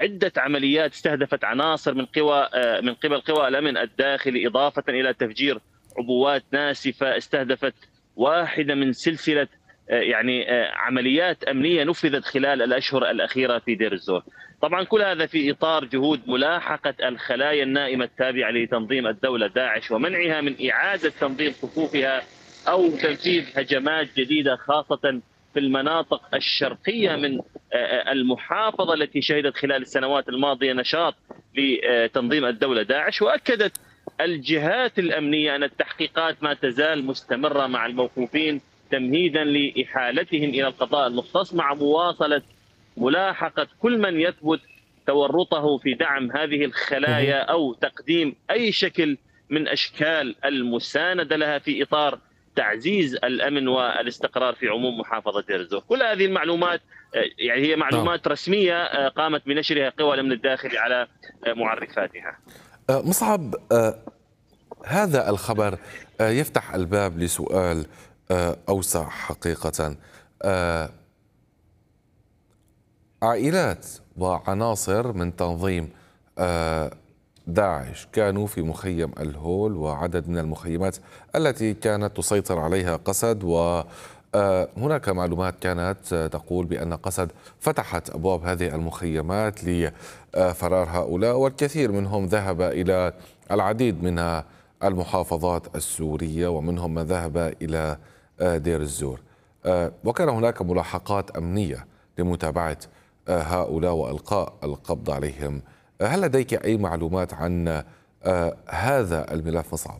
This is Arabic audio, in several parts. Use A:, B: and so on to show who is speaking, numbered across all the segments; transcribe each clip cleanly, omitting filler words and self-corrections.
A: عدة عمليات استهدفت عناصر من قبل قوى الأمن الداخلي، إضافة إلى تفجير عبوات ناسفة استهدفت واحدة من سلسلة عمليات أمنية نفذت خلال الأشهر الأخيرة في دير الزور. طبعا كل هذا في إطار جهود ملاحقة الخلايا النائمة التابعة لتنظيم الدولة داعش ومنعها من إعادة تنظيم صفوفها أو تنفيذ هجمات جديدة، خاصة في المناطق الشرقية من المحافظة التي شهدت خلال السنوات الماضية نشاط لتنظيم الدولة داعش. وأكدت الجهات الأمنية أن التحقيقات ما تزال مستمرة مع الموقوفين تمهيدا لإحالتهم إلى القضاء المختص، مع مواصلة ملاحقة كل من يثبت تورطه في دعم هذه الخلايا أو تقديم أي شكل من أشكال المساندة لها في إطار تعزيز الأمن والاستقرار في عموم محافظة دير الزور. كل هذه المعلومات هي معلومات رسمية قامت بنشرها قوى الأمن الداخلي على معرفاتها.
B: مصعب، هذا الخبر يفتح الباب لسؤال أوسع حقيقة. عائلات وعناصر من تنظيم داعش كانوا في مخيم الهول وعدد من المخيمات التي كانت تسيطر عليها قسد، وهناك معلومات كانت تقول بأن قسد فتحت أبواب هذه المخيمات لفرار هؤلاء، والكثير منهم ذهب إلى العديد من المحافظات السورية ومنهم من ذهب إلى دير الزور. وكان هناك ملاحقات أمنية لمتابعة هؤلاء وإلقاء القبض عليهم. هل لديك أي معلومات عن هذا الملف مصعب؟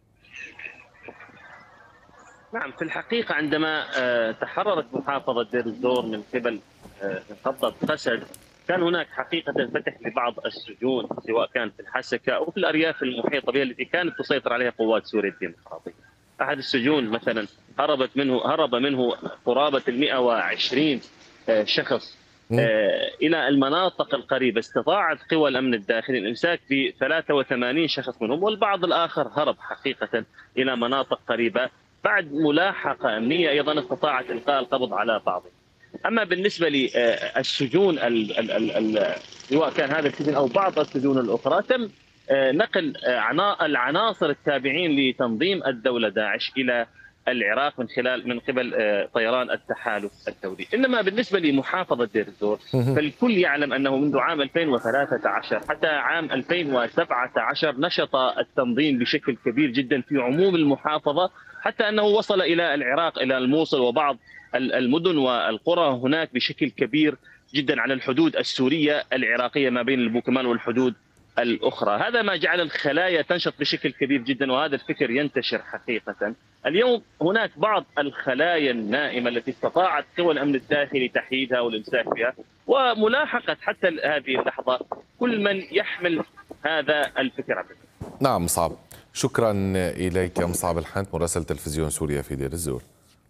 A: نعم، في الحقيقة عندما تحررت محافظة دير الزور من قبل خطة قسد، كان هناك حقيقة فتح لبعض السجون، سواء كان في الحسكة أو في الأرياف المحيطة بها التي كانت تسيطر عليها قوات سوريا الديمقراطية. أحد السجون مثلا هرب منه قرابة 120 شخص إلى المناطق القريبة. استطاعت قوى الأمن الداخلي الإمساك ب 83 شخص منهم، والبعض الآخر هرب حقيقة إلى مناطق قريبة. بعد ملاحقة أمنية أيضا استطاعت إلقاء القبض على بعضهم. أما بالنسبة للسجون سواء كان هذا السجن أو بعض السجون الأخرى، تم نقل العناصر التابعين لتنظيم الدولة داعش إلى العراق من قبل طيران التحالف الدولي. إنما بالنسبة لمحافظة دير الزور، فالكل يعلم أنه منذ عام 2013 حتى عام 2017 نشط التنظيم بشكل كبير جدا في عموم المحافظة، حتى أنه وصل إلى العراق، إلى الموصل وبعض المدن والقرى هناك بشكل كبير جدا على الحدود السورية العراقية ما بين البوكمان والحدود الأخرى. هذا ما جعل الخلايا تنشط بشكل كبير جدا، وهذا الفكر ينتشر حقيقة. اليوم هناك بعض الخلايا النائمة التي استطاعت قوى الأمن الداخلي تحييدها والإمساك بها وملاحقة حتى هذه اللحظة كل من يحمل هذا الفكر.
B: نعم مصعب، شكرا إليك مصعب الحنت، مراسل تلفزيون سوريا في دير الزور.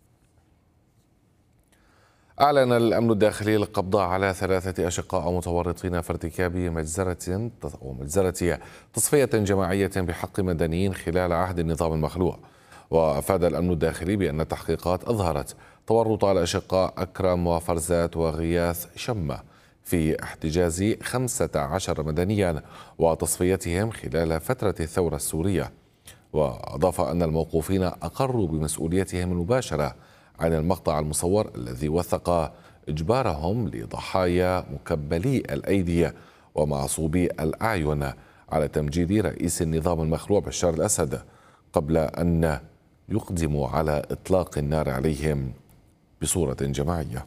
B: أعلن الأمن الداخلي القبض على 3 أشقاء متورطين في ارتكاب مجزرة تصفية جماعية بحق مدنيين خلال عهد النظام المخلوع. وأفاد الأمن الداخلي بأن التحقيقات أظهرت تورط الأشقاء أكرم وفرزات وغياث شمة في احتجاز 15 مدنيا وتصفيتهم خلال فترة الثورة السورية. وأضاف أن الموقوفين أقروا بمسؤوليتهم المباشرة عن المقطع المصور الذي وثق إجبارهم لضحايا مكبلي الأيدي ومعصوبي الأعين على تمجيد رئيس النظام المخلوع بشار الأسد قبل أن يقدموا على إطلاق النار عليهم بصورة جماعية.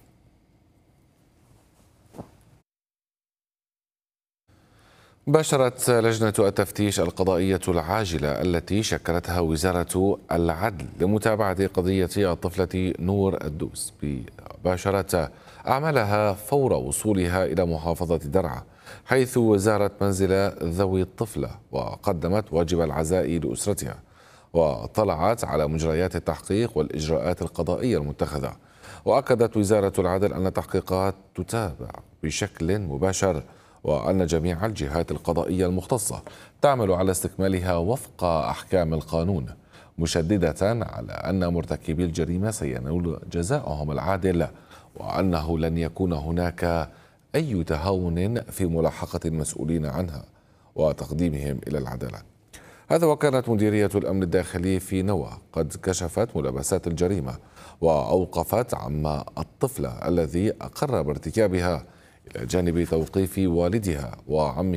B: باشرت لجنة التفتيش القضائية العاجلة التي شكلتها وزارة العدل لمتابعة قضية الطفلة نور الدوس باشرت أعمالها فور وصولها إلى محافظة درعا، حيث زارت منزل ذوي الطفلة وقدمت واجب العزاء لأسرتها، وطلعت على مجريات التحقيق والإجراءات القضائية المتخذة. وأكدت وزارة العدل أن التحقيقات تتابع بشكل مباشر، وأن جميع الجهات القضائية المختصة تعمل على استكمالها وفق أحكام القانون، مشددة على أن مرتكبي الجريمة سينال جزاءهم العادل، وأنه لن يكون هناك أي تهاون في ملاحقة المسؤولين عنها وتقديمهم إلى العدالة. هذا وكانت مديرية الأمن الداخلي في نوى قد كشفت ملابسات الجريمة وأوقفت عم الطفلة الذي أقر بارتكابها إلى جانب توقيف والدها وعمها